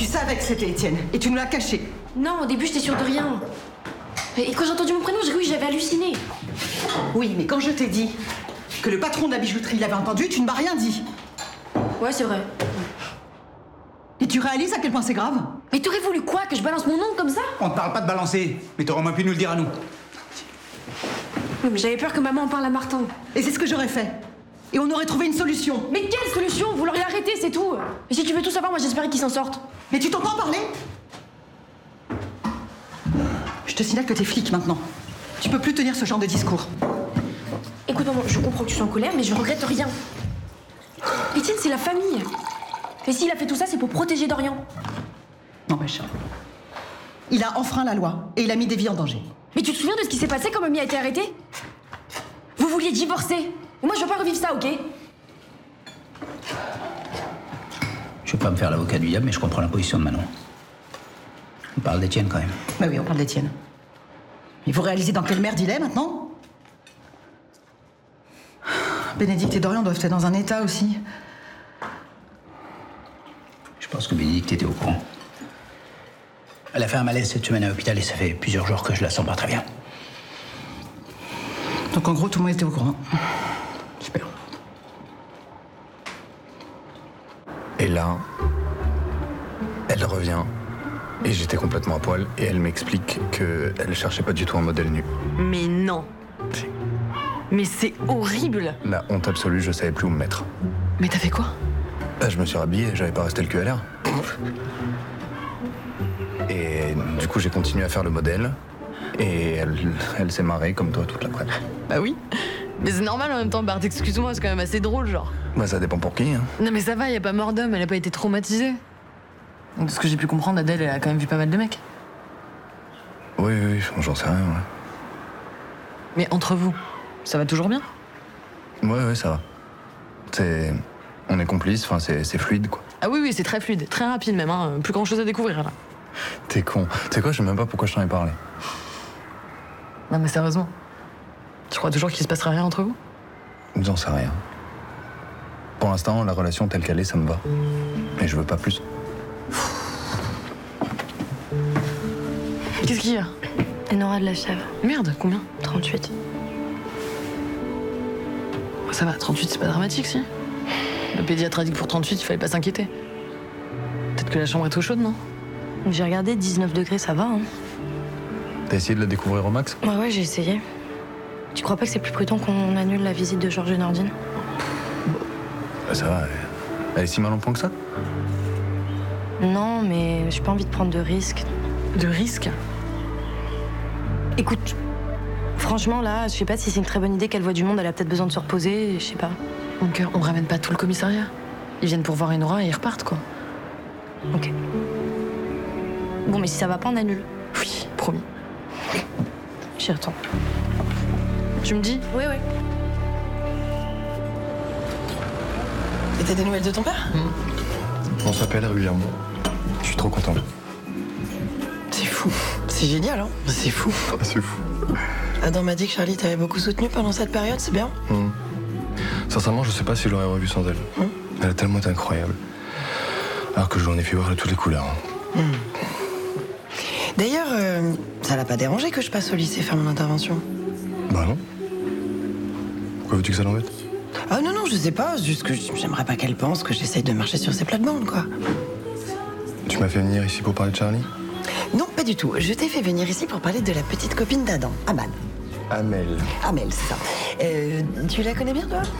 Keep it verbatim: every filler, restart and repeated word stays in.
tu savais que c'était Étienne et tu nous l'as caché. Non, au début, j'étais sûre de rien. Et quand j'ai entendu mon prénom, j'ai cru que j'avais halluciné. Oui, mais quand je t'ai dit que le patron de la bijouterie l'avait entendu, tu ne m'as rien dit. Ouais, c'est vrai. Et tu réalises à quel point c'est grave? Mais t'aurais voulu quoi? Que je balance mon nom comme ça? On ne parle pas de balancer, mais t'aurais moins pu nous le dire à nous. Oui, mais j'avais peur que maman en parle à Martin. Et c'est ce que j'aurais fait. Et on aurait trouvé une solution. Mais quelle solution? Vous l'auriez arrêté, c'est tout. Et si tu veux tout savoir, moi j'espérais qu'il s'en sorte. Mais tu t'entends parler? Je te signale que t'es flic maintenant. Tu peux plus tenir ce genre de discours. Écoute, maman, je comprends que tu sois en colère, mais je regrette rien. Étienne, c'est la famille. Et s'il a fait tout ça, c'est pour protéger Dorian. Non, ma chérie. Il a enfreint la loi et il a mis des vies en danger. Mais tu te souviens de ce qui s'est passé quand Mamie a été arrêtée? Vous vouliez divorcer. Et moi, je veux pas revivre ça, ok? Je veux pas me faire l'avocat du diable, mais je comprends la position de Manon. On parle d'Étienne quand même. Bah oui, on parle d'Étienne. Mais vous réalisez dans quelle merde il est maintenant? Bénédicte et Dorian doivent être dans un état aussi. Je pense que Bénédicte était au courant. Elle a fait un malaise cette semaine à l'hôpital et ça fait plusieurs jours que je la sens pas très bien. Donc en gros, tout le monde était au courant. Super. Et là, elle revient. Et j'étais complètement à poil. Et elle m'explique qu'elle cherchait pas du tout un modèle nu. Mais non. Mais c'est horrible. La honte absolue, je savais plus où me mettre. Mais t'as fait quoi? Là, je me suis rhabillé, j'avais pas resté le cul à l'air. Et du coup, j'ai continué à faire le modèle. Et elle, elle s'est marrée comme toi toute l'après-midi. Bah oui. Mais c'est normal en même temps, Bart, excuse-moi, c'est quand même assez drôle, genre. Bah, ça dépend pour qui, hein. Non mais ça va, y a pas mort d'homme, elle a pas été traumatisée. Donc, de ce que j'ai pu comprendre, Adèle, elle a quand même vu pas mal de mecs. Oui, oui, oui, j'en sais rien, ouais. Mais entre vous, ça va toujours bien? Ouais, ouais, ça va. C'est... On est complices, enfin, c'est, c'est fluide, quoi. Ah oui, oui, c'est très fluide, très rapide même, hein. Plus grand chose à découvrir, là. T'es con. Tu sais quoi, je sais même pas pourquoi je t'en ai parlé. Non mais sérieusement, tu crois toujours qu'il se passera rien entre vous? J'en sais rien. Pour l'instant, la relation telle qu'elle est, ça me va. Mais je veux pas plus. Qu'est-ce qu'il y a? Enora de la chèvre. Merde, combien? trente-huit. Ça va, trente-huit, c'est pas dramatique, si? Le pédiatre a dit que pour trente-huit, il fallait pas s'inquiéter. Peut-être que la chambre est trop chaude, non? J'ai regardé, dix-neuf degrés, ça va, hein. T'as essayé de la découvrir au max? Ouais, ouais, j'ai essayé. Tu crois pas que c'est plus prudent qu'on annule la visite de Georges et Nordine? Bah, ça va, elle... elle est si mal en point que ça? Non, mais j'ai pas envie de prendre de risques. De risque? Écoute, franchement, là, je sais pas si c'est une très bonne idée qu'elle voit du monde, elle a peut-être besoin de se reposer, je sais pas. Donc, on ramène pas tout le commissariat. Ils viennent pour voir Enora et ils repartent, quoi. Ok. Bon, mais si ça va pas, on annule. Oui, promis. J'y retourne. Tu me dis? Oui, oui. Et t'as des nouvelles de ton père? On s'appelle régulièrement. Je suis trop content. C'est fou. C'est génial, hein? C'est fou. C'est fou. Adam m'a dit que Charlie t'avait beaucoup soutenu pendant cette période, c'est bien? Mmh. Sincèrement, je sais pas si je l'aurais revue sans elle. Mmh. Elle est tellement incroyable. Alors que je lui en ai fait voir de toutes les couleurs. Hein. Mmh. D'ailleurs, euh, ça l'a pas dérangé que je passe au lycée faire mon intervention? Bah non. Pourquoi veux-tu que ça l'embête? Ah non, non, je sais pas, c'est juste que j'aimerais pas qu'elle pense que j'essaye de marcher sur ses plates-bandes, quoi. Tu m'as fait venir ici pour parler de Charlie? Non, pas du tout. Je t'ai fait venir ici pour parler de la petite copine d'Adam, Amel. Amel. Amel, c'est ça. Euh, tu la connais bien, toi?